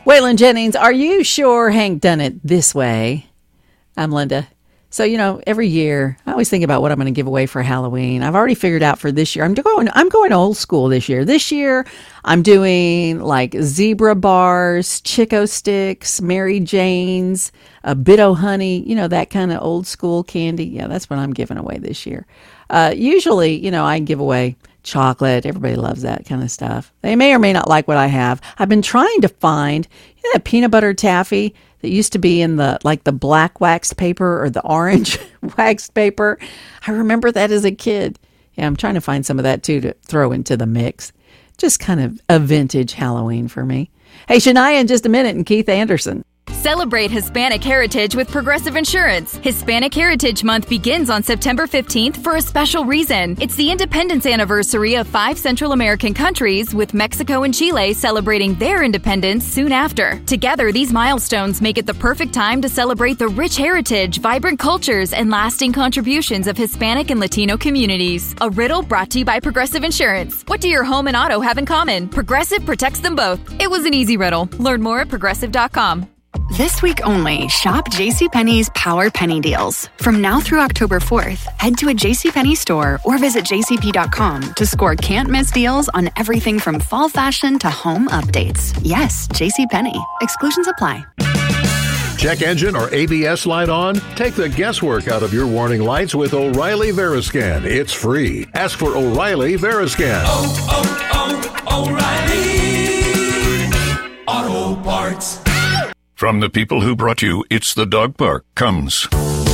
Waylon Jennings, are you sure Hank done it this way? I'm Linda. So, every year I always think about what I'm going to give away for Halloween. I've already figured out for this year. I'm going old school this year. This year I'm doing like zebra bars, Chico sticks, Mary Jane's, a bit o' honey, that kind of old school candy. Yeah, that's what I'm giving away this year. Usually, I give away chocolate. Everybody loves that kind of stuff. They may or may not like what I have. I've been trying to find that peanut butter taffy that used to be in the black waxed paper or the orange waxed paper. I remember that as a kid. Yeah, I'm trying to find some of that too to throw into the mix. Just kind of a vintage Halloween for me. Hey, Shania in just a minute and Keith Anderson. Celebrate Hispanic heritage with Progressive Insurance. Hispanic Heritage Month begins on September 15th for a special reason. It's the independence anniversary of 5 Central American countries, with Mexico and Chile celebrating their independence soon after. Together, these milestones make it the perfect time to celebrate the rich heritage, vibrant cultures, and lasting contributions of Hispanic and Latino communities. A riddle brought to you by Progressive Insurance. What do your home and auto have in common? Progressive protects them both. It was an easy riddle. Learn more at Progressive.com. This week only, shop JCPenney's Power Penny Deals. From now through October 4th, head to a JCPenney store or visit jcp.com to score can't-miss deals on everything from fall fashion to home updates. Yes, JCPenney. Exclusions apply. Check engine or ABS light on? Take the guesswork out of your warning lights with O'Reilly Veriscan. It's free. Ask for O'Reilly Veriscan. O'Reilly Auto Parts. From the people who brought you It's the Dog Park comes